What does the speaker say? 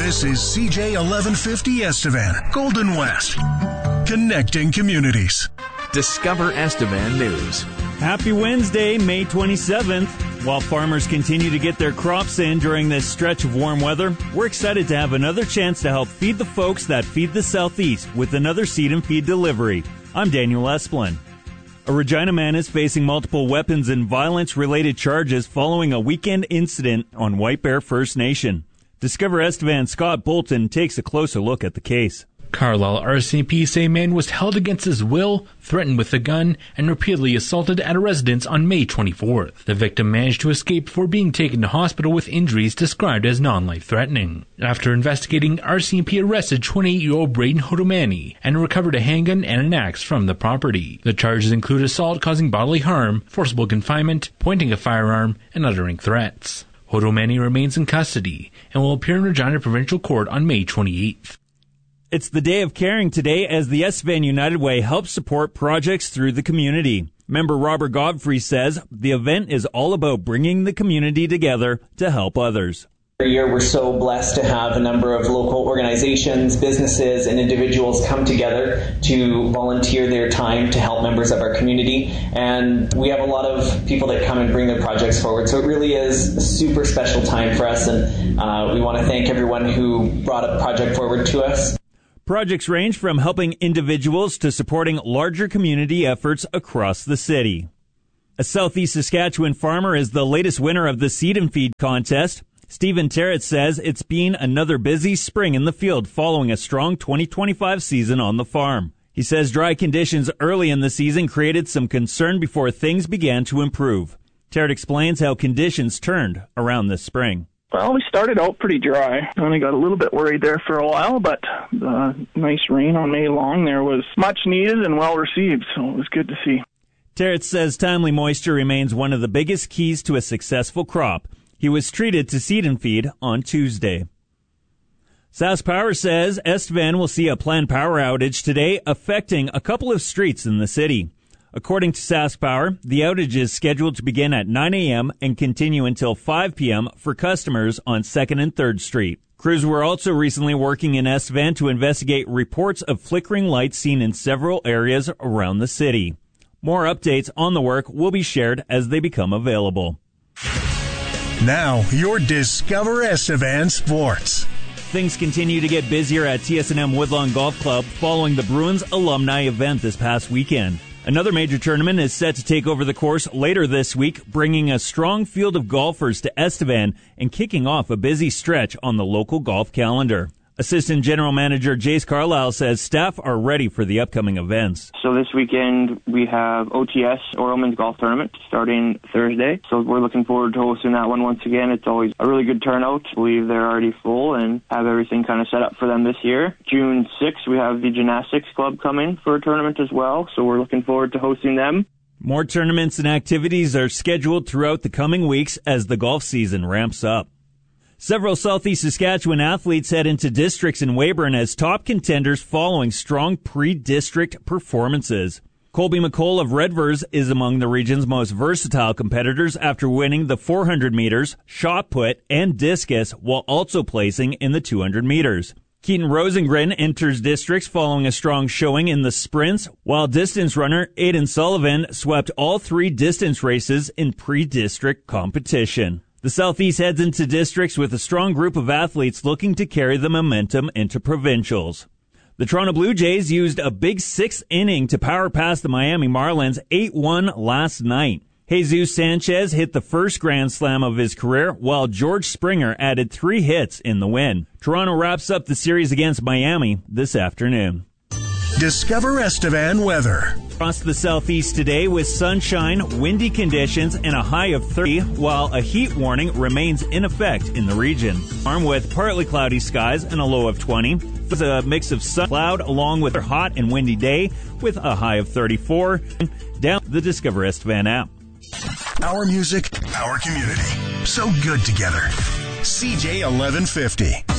This is CJ 1150 Estevan, Golden West, connecting communities. Discover Estevan News. Happy Wednesday, May 27th. While farmers continue to get their crops in during this stretch of warm weather, we're excited to have another chance to help feed the folks that feed the Southeast with another Seed and Feed delivery. I'm Daniel Esplin. A Regina man is facing multiple weapons and violence-related charges following a weekend incident on White Bear First Nation. Discover Estevan's Scott Bolton takes a closer look at the case. Carlisle RCMP say man was held against his will, threatened with a gun, and repeatedly assaulted at a residence on May 24th. The victim managed to escape before being taken to hospital with injuries described as non-life-threatening. After investigating, RCMP arrested 28-year-old Braden Hodomani and recovered a handgun and an axe from the property. The charges include assault causing bodily harm, forcible confinement, pointing a firearm, and uttering threats. Hodomani remains in custody and will appear in Regina Provincial Court on May 28th. It's the Day of Caring today as the Estevan United Way helps support projects through the community. Member Robert Godfrey says the event is all about bringing the community together to help others. Every year we're so blessed to have a number of local organizations, businesses, and individuals come together to volunteer their time to help members of our community. And we have a lot of people that come and bring their projects forward. So it really is a super special time for us. And we want to thank everyone who brought a project forward to us. Projects range from helping individuals to supporting larger community efforts across the city. A Southeast Saskatchewan farmer is the latest winner of the Seed and Feed contest. Stephen Terrett says it's been another busy spring in the field following a strong 2025 season on the farm. He says dry conditions early in the season created some concern before things began to improve. Terrett explains how conditions turned around this spring. Well, we started out pretty dry. Only got a little bit worried there for a while, but the nice rain on May long there was much needed and well received, so it was good to see. Terrett says timely moisture remains one of the biggest keys to a successful crop. He was treated to Seed and Feed on Tuesday. SaskPower says Estevan will see a planned power outage today affecting a couple of streets in the city. According to SaskPower, the outage is scheduled to begin at 9 a.m. and continue until 5 p.m. for customers on 2nd and 3rd Street. Crews were also recently working in Estevan to investigate reports of flickering lights seen in several areas around the city. More updates on the work will be shared as they become available. Now, your Discover Estevan Sports. Things continue to get busier at TS&M Woodlawn Golf Club following the Bruins alumni event this past weekend. Another major tournament is set to take over the course later this week, bringing a strong field of golfers to Estevan and kicking off a busy stretch on the local golf calendar. Assistant General Manager Jace Carlisle says staff are ready for the upcoming events. So this weekend we have OTS, or Women's Golf Tournament, starting Thursday. So we're looking forward to hosting that one once again. It's always a really good turnout. I believe they're already full and have everything kind of set up for them this year. June 6th, we have the Gymnastics Club coming for a tournament as well. So we're looking forward to hosting them. More tournaments and activities are scheduled throughout the coming weeks as the golf season ramps up. Several Southeast Saskatchewan athletes head into districts in Weyburn as top contenders following strong pre-district performances. Colby McCall of Redvers is among the region's most versatile competitors after winning the 400 meters, shot put, and discus while also placing in the 200 meters. Keaton Rosengren enters districts following a strong showing in the sprints, while distance runner Aidan Sullivan swept all 3 distance races in pre-district competition. The Southeast heads into districts with a strong group of athletes looking to carry the momentum into provincials. The Toronto Blue Jays used a big 6th inning to power past the Miami Marlins 8-1 last night. Jesus Sanchez hit the first grand slam of his career, while George Springer added 3 hits in the win. Toronto wraps up the series against Miami this afternoon. Discover Estevan weather. Across the Southeast today with sunshine, windy conditions, and a high of 30, while a heat warning remains in effect in the region. Armed with partly cloudy skies and a low of 20. It's a mix of sun cloud along with a hot and windy day with a high of 34. Down the Discover Estevan app. Our music, our community. So good together. CJ 1150.